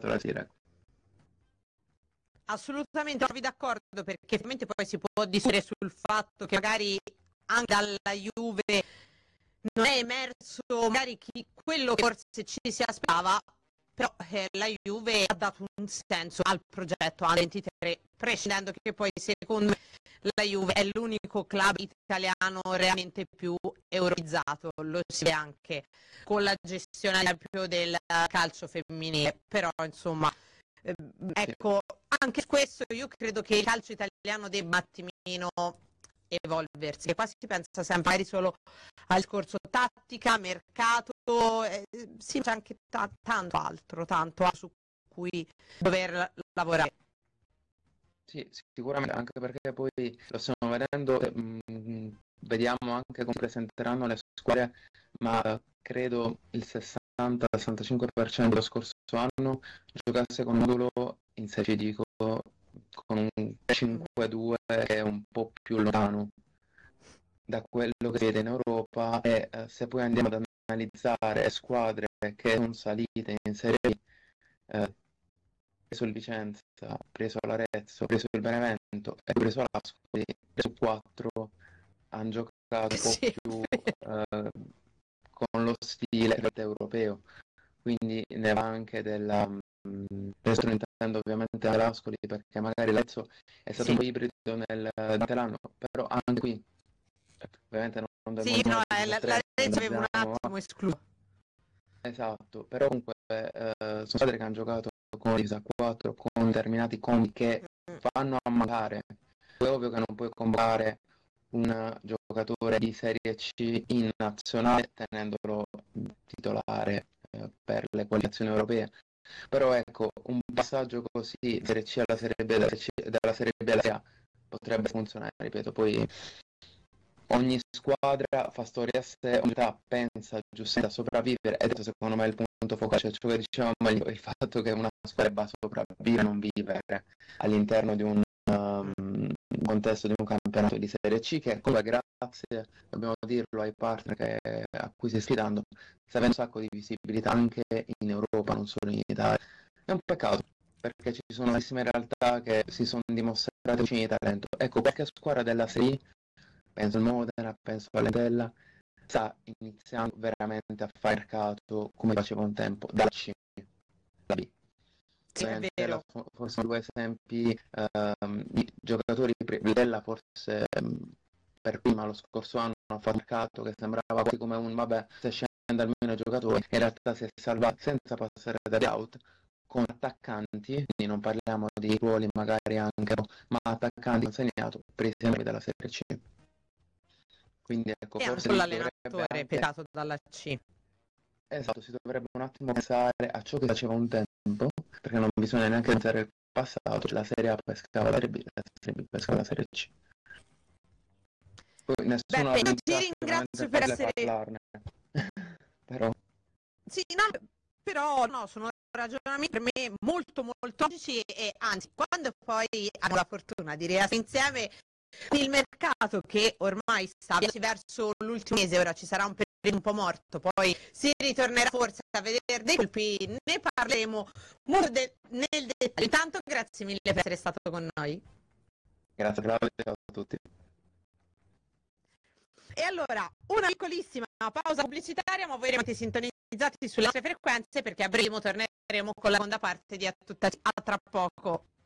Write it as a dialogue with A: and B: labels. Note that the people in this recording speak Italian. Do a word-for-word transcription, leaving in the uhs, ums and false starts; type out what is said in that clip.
A: da dire.
B: Assolutamente trovi d'accordo, perché ovviamente poi si può discutere sul fatto che magari anche dalla Juve non è emerso magari chi, quello che forse ci si aspettava, però eh, la Juve ha dato un senso al progetto A ventitré, prescindendo che poi secondo me la Juve è l'unico club italiano realmente più europeizzato, lo si vede anche con la gestione proprio del calcio femminile, però insomma eh, ecco, anche questo io credo che il calcio italiano debba un attimino evolversi, che qua si pensa sempre magari solo al discorso tattica, mercato, eh, sì, c'è anche ta- tanto altro, tanto altro su cui dover lavorare.
A: Sì, sicuramente, anche perché poi lo stiamo vedendo, mh, vediamo anche come presenteranno le squadre, ma credo il sessanta sessantacinque per cento dello scorso anno giocasse con un modulo in Serie C, dico, con un cinque due che è un po' più lontano da quello che si vede in Europa, e eh, se poi andiamo ad analizzare squadre che sono salite in Serie B, eh, preso il Vicenza, preso l'Arezzo, preso il Benevento e preso l'Ascoli, su quattro hanno giocato un po'
B: Sì.
A: più eh, con lo stile europeo, quindi ne va anche della mh, adesso non intendo ovviamente l'Ascoli, perché magari l'Arezzo è stato
B: Sì.
A: un po' ibrido nel, durante l'anno, però anche qui ovviamente non
B: Sì, no, eh, la, la Lazio aveva un attimo escluso.
A: Esatto, però comunque eh, sono squadre che hanno giocato con Lisa quattro, con determinati combi che vanno a mancare. È ovvio che non puoi convocare un giocatore di Serie C in nazionale tenendolo titolare eh, per le qualificazioni europee. Però ecco, un passaggio così Serie C alla Serie B, dalla Serie, C, dalla Serie B alla Serie A potrebbe funzionare, ripeto, poi ogni squadra fa storia a sé, ogni città pensa giustamente a sopravvivere, ed è secondo me il punto focale, cioè ciò che dicevamo meglio, il fatto che una squadra debba sopravvivere, non vivere all'interno di un um, contesto di un campionato di Serie C, che come grazie, dobbiamo dirlo, ai partner che, a cui si sta sfidando, sta avendo un sacco di visibilità anche in Europa, non solo in Italia. È un peccato, perché ci sono tantissime realtà che si sono dimostrate vicine di talento. Ecco, qualche squadra della Serie A, penso al Modena, penso all'Entella, sta iniziando veramente a fare mercato come faceva un tempo, dalla C alla B.
B: Sì, è vero.
A: Forse sono due esempi ehm, di giocatori, Vidella forse ehm, per prima lo scorso anno ha fatto mercato che sembrava quasi come un vabbè, se scende almeno i giocatori, in realtà si è salvato senza passare dagli out, con attaccanti, quindi non parliamo di ruoli magari anche, ma attaccanti insegnato per i esempi della Serie C. Quindi ecco,
B: E
A: forse
B: anche
A: si
B: l'allenatore
A: dovrebbe
B: è peccato dalla C.
A: Esatto, si dovrebbe un attimo pensare a ciò che faceva un tempo, perché non bisogna neanche pensare al passato, cioè la Serie A pescava la Serie B, la Serie B pescava la Serie C. Poi nessuno
B: Beppe,
A: ha
B: io ti
A: vinto,
B: ringrazio per
A: facile
B: essere...
A: parlarne, però
B: Sì, no, però no, sono ragionamenti per me molto molto logici, e anzi, quando poi abbiamo la fortuna di riessere insieme il mercato, che ormai sta verso l'ultimo mese, ora ci sarà un periodo un po' morto, poi si ritornerà forse a vedere dei colpi, ne parleremo molto de- nel dettaglio. Intanto grazie mille per essere stato con noi.
A: grazie Claudio, ciao a tutti.
B: E allora, una piccolissima pausa pubblicitaria, ma voi rimanete sintonizzati sulle nostre frequenze, perché a breve torneremo con la seconda parte di A Tutta C. A tra poco.